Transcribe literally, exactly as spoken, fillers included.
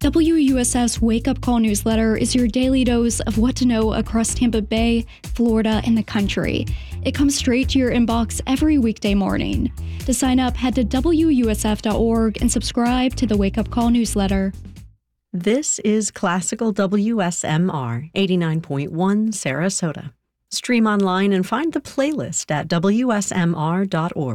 W U S F's Wake Up Call newsletter is your daily dose of what to know across Tampa Bay, Florida, and the country. It comes straight to your inbox every weekday morning. To sign up, head to W U S F dot org and subscribe to the Wake Up Call newsletter. This is Classical W S M R eighty-nine point one Sarasota. Stream online and find the playlist at W S M R dot org.